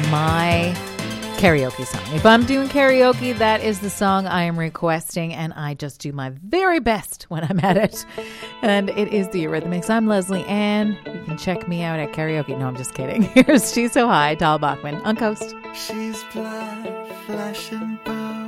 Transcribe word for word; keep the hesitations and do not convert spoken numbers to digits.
my karaoke song. If I'm doing karaoke, that is the song I am requesting, and I just do my very best when I'm at it. And it is the Eurythmics. I'm Leslie Ann. You can check me out at karaoke. No, I'm just kidding. Here's She's So High, Tal Bachman on Coast. She's black, flesh and bone.